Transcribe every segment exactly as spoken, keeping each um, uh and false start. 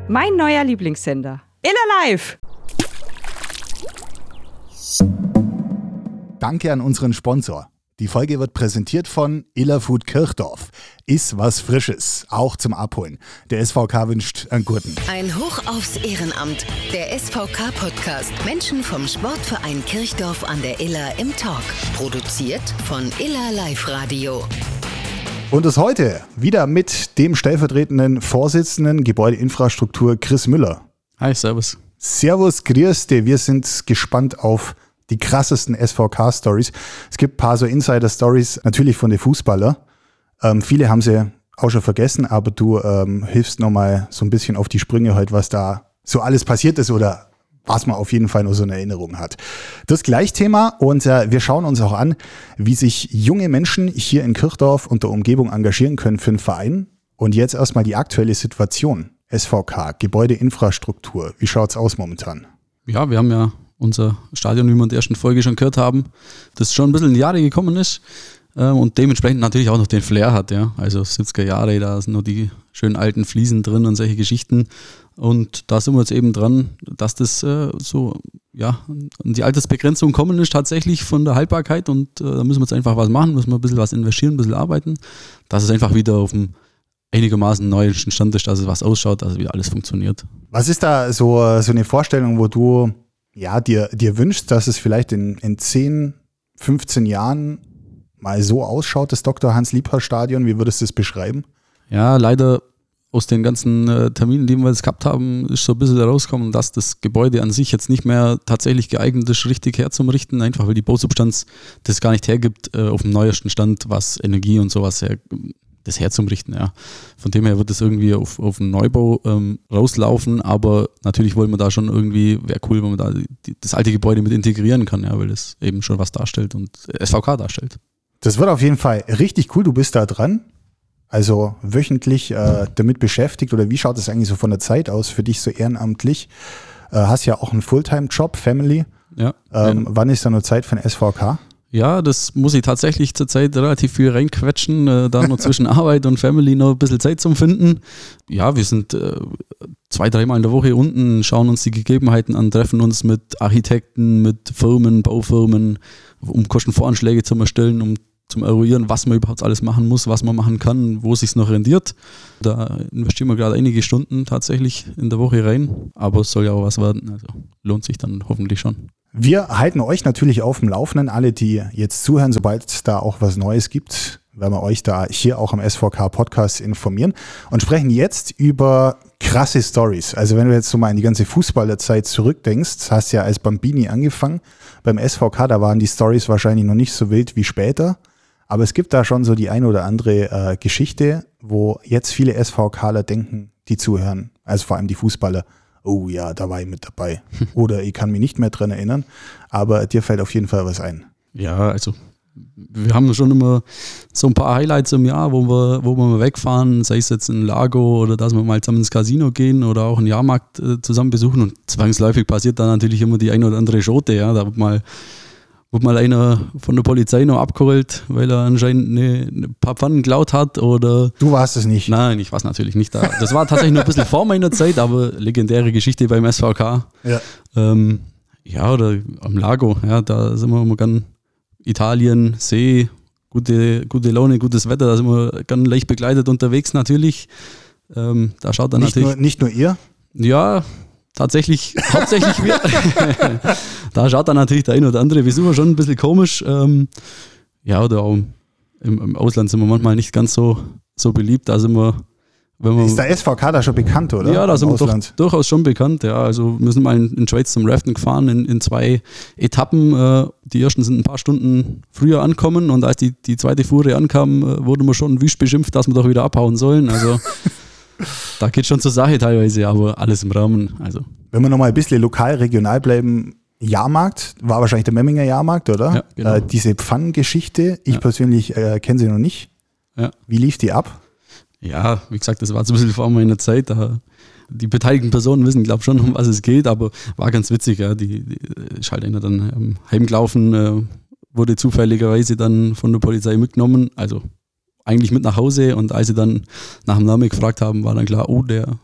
Mein neuer Lieblingssender. Iller Live! Danke an unseren Sponsor. Die Folge wird präsentiert von Iller Food Kirchdorf. Iss was Frisches, auch zum Abholen. Der S V K wünscht einen guten. Ein Hoch aufs Ehrenamt. Der S V K-Podcast. Menschen vom Sportverein Kirchdorf an der Iller im Talk. Produziert von Iller Live Radio. Und das heute wieder mit dem stellvertretenden Vorsitzenden Gebäudeinfrastruktur Chris Müller. Hi, servus. Servus, grüß dich. Wir sind gespannt auf die krassesten S V K-Stories. Es gibt ein paar so Insider-Stories, natürlich von den Fußballern. Ähm, viele haben sie auch schon vergessen, aber du ähm, hilfst nochmal so ein bisschen auf die Sprünge heute, was da so alles passiert ist oder was man auf jeden Fall nur so in Erinnerung hat. Das Gleichthema und äh, wir schauen uns auch an, wie sich junge Menschen hier in Kirchdorf und der Umgebung engagieren können für einen Verein. Und jetzt erstmal die aktuelle Situation. S V K, Gebäudeinfrastruktur. Wie schaut's aus momentan? Ja, wir haben ja unser Stadion, wie wir in der ersten Folge schon gehört haben, das schon ein bisschen in die Jahre gekommen ist äh, und dementsprechend natürlich auch noch den Flair hat. Ja. Also siebziger Jahre, da sind noch die schönen alten Fliesen drin und solche Geschichten. Und da sind wir jetzt eben dran, dass das äh, so ja an die Altersbegrenzung kommen ist tatsächlich von der Haltbarkeit und äh, da müssen wir jetzt einfach was machen, müssen wir ein bisschen was investieren, ein bisschen arbeiten, dass es einfach wieder auf dem einigermaßen neuesten Stand ist, dass es was ausschaut, dass es wieder alles funktioniert. Was ist da so, so eine Vorstellung, wo du ja, dir, dir wünschst, dass es vielleicht in, in zehn, fünfzehn Jahren mal so ausschaut, das Doktor Hans-Liebherr-Stadion? Wie würdest du es beschreiben? Ja, leider aus den ganzen äh, Terminen, die wir jetzt gehabt haben, ist so ein bisschen herausgekommen, dass das Gebäude an sich jetzt nicht mehr tatsächlich geeignet ist, richtig herzurichten, einfach weil die Bausubstanz das gar nicht hergibt, äh, auf dem neuesten Stand, was Energie und sowas her, das herzurichten. Ja. Von dem her wird es irgendwie auf, auf einen Neubau ähm, rauslaufen, aber natürlich wollen wir da schon irgendwie, wäre cool, wenn man da die, das alte Gebäude mit integrieren kann, ja, weil das eben schon was darstellt und S V K darstellt. Das wird auf jeden Fall richtig cool, du bist da dran, also wöchentlich äh, damit beschäftigt oder wie schaut das eigentlich so von der Zeit aus für dich so ehrenamtlich? Äh, hast ja auch einen Fulltime-Job, Family. Ja, ähm, ja. Wann ist da noch Zeit für ein S V K? Ja, das muss ich tatsächlich zurzeit relativ viel reinquetschen, äh, da noch zwischen Arbeit und Family noch ein bisschen Zeit zum Finden. Ja, wir sind äh, zwei, dreimal in der Woche unten, schauen uns die Gegebenheiten an, treffen uns mit Architekten, mit Firmen, Baufirmen, um Kostenvoranschläge zu erstellen, um zum Eruieren, was man überhaupt alles machen muss, was man machen kann, wo es sich noch rendiert. Da investieren wir gerade einige Stunden tatsächlich in der Woche rein, aber es soll ja auch was werden, also lohnt sich dann hoffentlich schon. Wir halten euch natürlich auf dem Laufenden, alle, die jetzt zuhören, sobald es da auch was Neues gibt, werden wir euch da hier auch am S V K-Podcast informieren und sprechen jetzt über krasse Stories. Also wenn du jetzt so mal in die ganze Fußballerzeit zurückdenkst, hast ja als Bambini angefangen, beim S V K, da waren die Stories wahrscheinlich noch nicht so wild wie später, aber es gibt da schon so die eine oder andere äh, Geschichte, wo jetzt viele SVKler denken, die zuhören, also vor allem die Fußballer, oh ja, da war ich mit dabei. Oder ich kann mich nicht mehr dran erinnern, aber dir fällt auf jeden Fall was ein. Ja, also wir haben schon immer so ein paar Highlights im Jahr, wo wir, wo wir mal wegfahren, sei es jetzt ein Lago oder dass wir mal zusammen ins Casino gehen oder auch einen Jahrmarkt äh, zusammen besuchen und zwangsläufig passiert dann natürlich immer die eine oder andere Schote, ja, da wird mal Wird mal einer von der Polizei noch abgeholt, weil er anscheinend eine, eine paar Pfannen geklaut hat oder... Du warst es nicht? Nein, ich war es natürlich nicht. Da. Das war tatsächlich noch ein bisschen vor meiner Zeit, aber legendäre Geschichte beim S V K. Ja. Ähm, ja, oder am Lago, ja, da sind wir immer gern Italien, See, gute, gute Laune, gutes Wetter, da sind wir gern leicht begleitet unterwegs natürlich. Ähm, da schaut dann nicht natürlich... Nur, nicht nur ihr? Ja, tatsächlich, hauptsächlich wir. Da schaut dann natürlich der eine oder andere Besucher schon ein bisschen komisch. Ähm, ja, oder auch im, im Ausland sind wir manchmal nicht ganz so, so beliebt. Da sind wir, wenn wir, ist der S V K da schon bekannt, oder? Ja, da Im sind wir doch, Ausland? durchaus schon bekannt. Ja, also wir sind mal in, in Schweiz zum Raften gefahren, in, in zwei Etappen. Äh, die ersten sind ein paar Stunden früher ankommen und als die, die zweite Fuhre ankam, äh, wurde man schon wüst beschimpft, dass wir doch wieder abhauen sollen. Also da geht schon zur Sache teilweise, aber alles im Rahmen. Also. Wenn wir nochmal ein bisschen lokal, regional bleiben, Jahrmarkt, war wahrscheinlich der Memminger Jahrmarkt, oder? Ja, genau. Äh, diese Pfannengeschichte, ich ja. persönlich äh, kenne sie noch nicht. Ja. Wie lief die ab? Ja, wie gesagt, das war so ein bisschen vor meiner Zeit. Da die beteiligten Personen wissen, glaube ich, schon, um was es geht, aber war ganz witzig. Ja. Die, die ist halt einer dann ähm, heimgelaufen, äh, wurde zufälligerweise dann von der Polizei mitgenommen, also eigentlich mit nach Hause, und als sie dann nach dem Namen gefragt haben, war dann klar, oh, der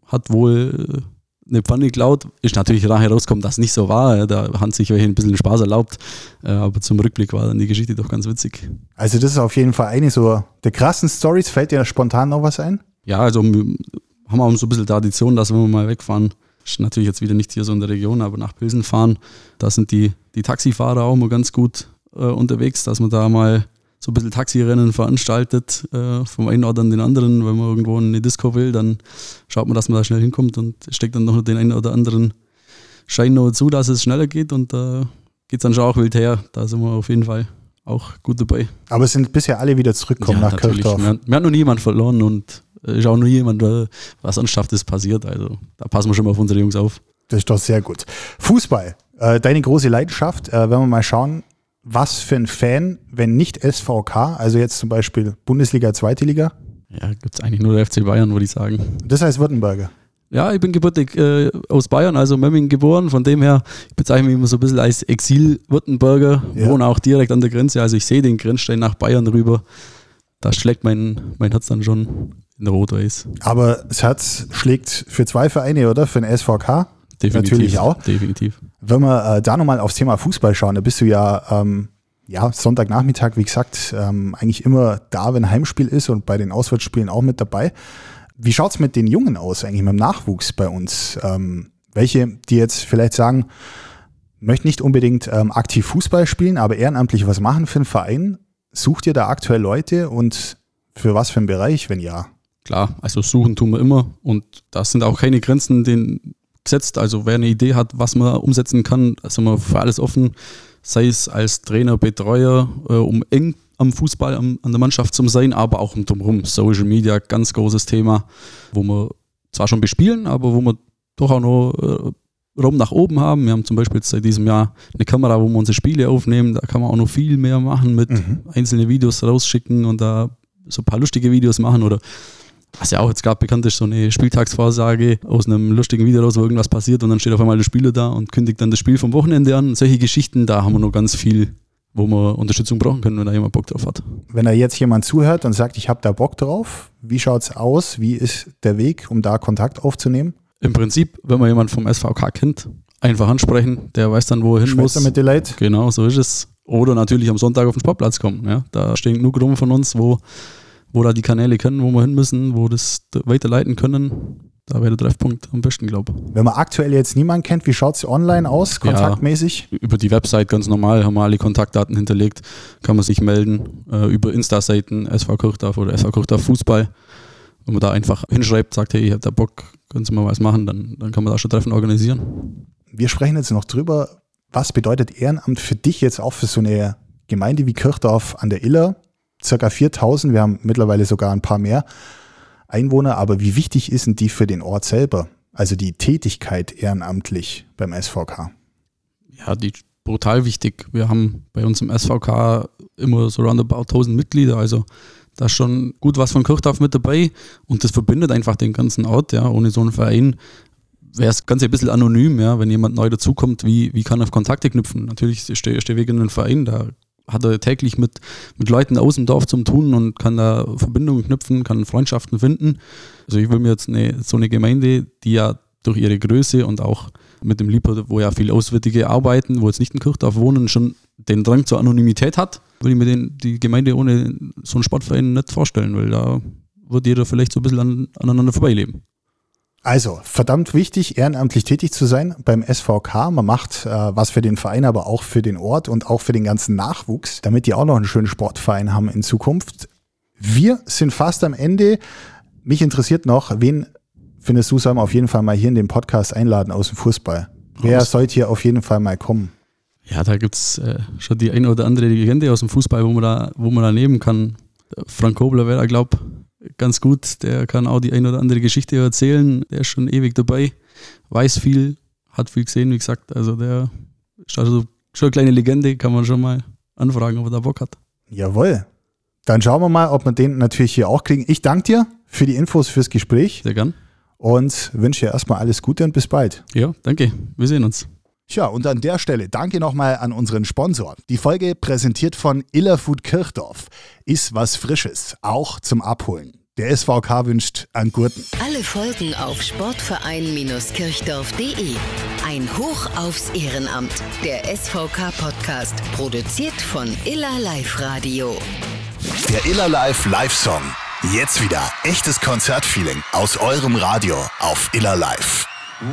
hat wohl eine Pfanne geklaut. Ist natürlich nachher rausgekommen, dass es nicht so war. Da haben sich welche ein bisschen Spaß erlaubt. Aber zum Rückblick war dann die Geschichte doch ganz witzig. Also das ist auf jeden Fall eine so der krassen Storys. Fällt dir spontan noch was ein? Ja, also wir haben auch so ein bisschen Tradition, dass wenn wir mal wegfahren, ist natürlich jetzt wieder nicht hier so in der Region, aber nach Pilsen fahren, da sind die, die Taxifahrer auch mal ganz gut äh, unterwegs, dass man da mal so ein bisschen Taxirennen veranstaltet, äh, vom einen oder den anderen. Wenn man irgendwo in eine Disco will, dann schaut man, dass man da schnell hinkommt und steckt dann noch den einen oder anderen Schein noch zu, dass es schneller geht und da äh, geht es dann schon auch wild her. Da sind wir auf jeden Fall auch gut dabei. Aber es sind bisher alle wieder zurückgekommen ja, nach Kirchdorf. Wir, wir haben noch nie jemanden verloren und ist auch noch jemand, was Ernsthaftes passiert. Also da passen wir schon mal auf unsere Jungs auf. Das ist doch sehr gut. Fußball, äh, deine große Leidenschaft. Äh, wenn wir mal schauen, was für ein Fan, wenn nicht S V K, also jetzt zum Beispiel Bundesliga, Zweite Liga? Ja, gibt es eigentlich nur der F C Bayern, würde ich sagen. Das heißt Württemberger? Ja, ich bin gebürtig äh, aus Bayern, also Memmingen geboren. Von dem her, ich bezeichne mich immer so ein bisschen als Exil-Württemberger. Ja. Wohne auch direkt an der Grenze. Also ich sehe den Grenzstein nach Bayern rüber. Da schlägt mein, mein Herz dann schon in Rot-Weiß. Aber das Herz schlägt für zwei Vereine, oder? Für den S V K? Definitiv, natürlich auch. Definitiv. Wenn wir äh, da nochmal aufs Thema Fußball schauen, da bist du ja, ähm, ja Sonntagnachmittag, wie gesagt, ähm, eigentlich immer da, wenn Heimspiel ist und bei den Auswärtsspielen auch mit dabei. Wie schaut es mit den Jungen aus, eigentlich mit dem Nachwuchs bei uns? Ähm, welche, die jetzt vielleicht sagen, möchten nicht unbedingt ähm, aktiv Fußball spielen, aber ehrenamtlich was machen für einen Verein? Sucht ihr da aktuell Leute und für was für einen Bereich, wenn ja? Klar, also suchen tun wir immer und da sind auch keine Grenzen den gesetzt. Also wer eine Idee hat, was man umsetzen kann, da sind wir für alles offen, sei es als Trainer, Betreuer, äh, um eng am Fußball, am, an der Mannschaft zu sein, aber auch um drumherum. Social Media, ganz großes Thema, wo wir zwar schon bespielen, aber wo wir doch auch noch äh, Raum nach oben haben. Wir haben zum Beispiel seit diesem Jahr eine Kamera, wo wir unsere Spiele aufnehmen. Da kann man auch noch viel mehr machen, mit mhm. einzelne Videos rausschicken und da so ein paar lustige Videos machen oder was ja auch jetzt gerade bekannt ist, so eine Spieltagsvorsage aus einem lustigen Video raus, wo irgendwas passiert und dann steht auf einmal der Spieler da und kündigt dann das Spiel vom Wochenende an. Solche Geschichten, da haben wir noch ganz viel, wo wir Unterstützung brauchen können, wenn da jemand Bock drauf hat. Wenn da jetzt jemand zuhört und sagt, ich habe da Bock drauf, wie schaut es aus? Wie ist der Weg, um da Kontakt aufzunehmen? Im Prinzip, wenn man jemanden vom S V K kennt, einfach ansprechen, der weiß dann, wo er hin Schwester muss. Mit den Leuten. Genau, so ist es. Oder natürlich am Sonntag auf den Sportplatz kommen. Ja. Da stehen genug rum von uns, wo wo da die Kanäle kennen, wo wir hin müssen, wo das weiterleiten können. Da wäre der Treffpunkt am besten, glaube ich. Wenn man aktuell jetzt niemanden kennt, wie schaut es online aus, kontaktmäßig? Ja, über die Website ganz normal, haben wir alle Kontaktdaten hinterlegt, kann man sich melden, äh, über Insta-Seiten S V Kirchdorf oder S V Kirchdorf Fußball. Wenn man da einfach hinschreibt, sagt, hey, ich hab da Bock, können Sie mal was machen, dann, dann kann man da schon Treffen organisieren. Wir sprechen jetzt noch drüber, was bedeutet Ehrenamt für dich jetzt auch für so eine Gemeinde wie Kirchdorf an der Iller? Circa viertausend, wir haben mittlerweile sogar ein paar mehr Einwohner, aber wie wichtig ist denn die für den Ort selber? Also die Tätigkeit ehrenamtlich beim S V K? Ja, die ist brutal wichtig. Wir haben bei uns im S V K immer so roundabout tausend Mitglieder, also da ist schon gut was von Kirchdorf mit dabei und das verbindet einfach den ganzen Ort. Ja. Ohne so einen Verein wäre das Ganze ein bisschen anonym, ja. Wenn jemand neu dazukommt, wie, wie kann er Kontakte knüpfen? Natürlich ist der, ist der Weg in einen Verein, da hat er täglich mit, mit Leuten aus dem Dorf zum Tun und kann da Verbindungen knüpfen, kann Freundschaften finden. Also ich will mir jetzt eine, so eine Gemeinde, die ja durch ihre Größe und auch mit dem Liebhaber, wo ja viele Auswärtige arbeiten, wo jetzt nicht in Kirchdorf wohnen, schon den Drang zur Anonymität hat, will ich mir den, die Gemeinde ohne so einen Sportverein nicht vorstellen, weil da wird jeder vielleicht so ein bisschen an, aneinander vorbeileben. Also, verdammt wichtig, ehrenamtlich tätig zu sein beim S V K. Man macht äh, was für den Verein, aber auch für den Ort und auch für den ganzen Nachwuchs, damit die auch noch einen schönen Sportverein haben in Zukunft. Wir sind fast am Ende. Mich interessiert noch, wen findest du, sollen wir auf jeden Fall mal hier in den Podcast einladen aus dem Fußball? Wer Aus. sollte hier auf jeden Fall mal kommen? Ja, da gibt es äh, schon die eine oder andere Legende aus dem Fußball, wo man da, wo man da nehmen kann. Frank Kobler wäre da, glaube ich, ganz gut, der kann auch die eine oder andere Geschichte erzählen, der ist schon ewig dabei, weiß viel, hat viel gesehen, wie gesagt, also der ist also schon eine kleine Legende, kann man schon mal anfragen, ob er da Bock hat. Jawohl, dann schauen wir mal, ob wir den natürlich hier auch kriegen. Ich danke dir für die Infos, fürs Gespräch. Sehr gern. Und wünsche dir erstmal alles Gute und bis bald. Ja, danke, wir sehen uns. Tja, und an der Stelle danke nochmal an unseren Sponsor. Die Folge präsentiert von Iller Food Kirchdorf. Ist was Frisches, auch zum Abholen. Der S V K wünscht an Gurten. Alle Folgen auf sportverein-kirchdorf punkt de. Ein Hoch aufs Ehrenamt. Der S V K-Podcast, produziert von Iller Live Radio. Der Iller Live Live-Song. Jetzt wieder echtes Konzertfeeling aus eurem Radio auf Iller Live.